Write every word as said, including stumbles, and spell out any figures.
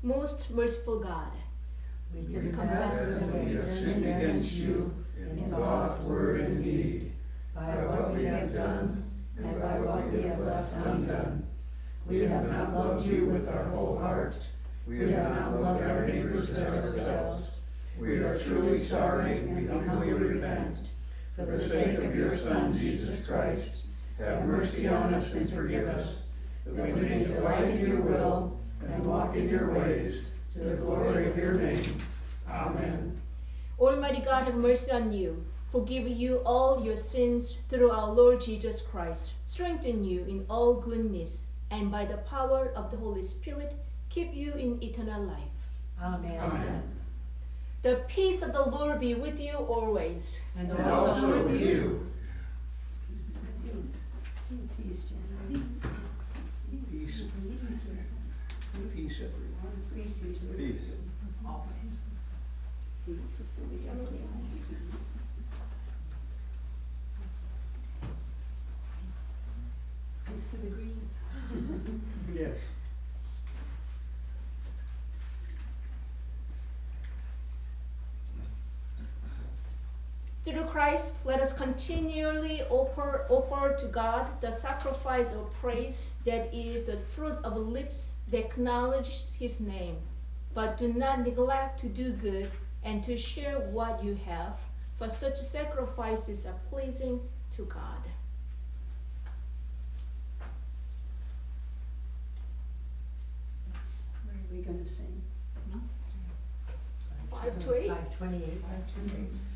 Most merciful God, we confess that we have sinned against you in thought, word, and deed, by what we have done and by what we have left undone. We have not loved you with our whole heart. We have not loved our neighbors as ourselves. We are truly sorry and we humbly repent. For the sake of your Son, Jesus Christ, have mercy on us and forgive us, that we may delight in your will and walk in your ways, to the glory of your name. Amen. Almighty God, have mercy on you, forgive you all your sins through our Lord Jesus Christ, strengthen you in all goodness, and by the power of the Holy Spirit, keep you in eternal life. Amen. Amen. The peace of the Lord be with you always. And also with you. Peace, Peace. Peace, everyone. Peace, Peace. always. Peace to the Greens. Yes. Through Christ, let us continually offer, offer to God the sacrifice of praise that is the fruit of lips that acknowledge his name. But do not neglect to do good and to share what you have, for such sacrifices are pleasing to God. Where are we going to sing? Five to eight. five twenty-eight. Five to eight.